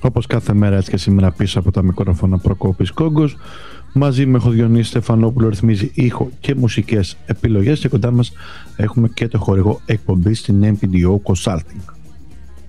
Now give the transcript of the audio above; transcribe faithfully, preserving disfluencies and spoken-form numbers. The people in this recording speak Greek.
Όπως κάθε μέρα, έτσι και σήμερα, πίσω από τα μικρόφωνα Προκόπης Κόγκος. Μαζί με Διονύση Στεφανόπουλο ρυθμίζει ήχο και μουσικές επιλογές, και κοντά μας έχουμε και το χορηγό εκπομπή στην εμ πι ντι ο Consulting.